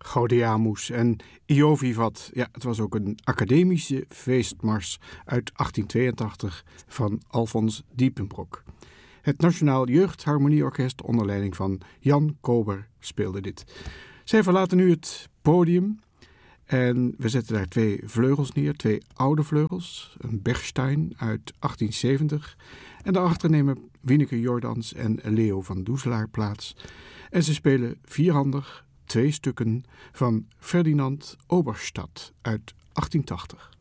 Gaudeamus en Io Vivat. Ja, het was ook een academische feestmars uit 1882 van Alfons Diepenbrock. Het Nationaal Jeugdharmonieorkest onder leiding van Jan Kober speelde dit. Zij verlaten nu het podium en we zetten daar 2 vleugels neer, 2 oude vleugels. Een Bechstein uit 1870 en daarachter nemen Wieneke Jordans en Leo van Doezelaar plaats. En ze spelen vierhandig 2 stukken van Ferdinand Oberstadt uit 1880.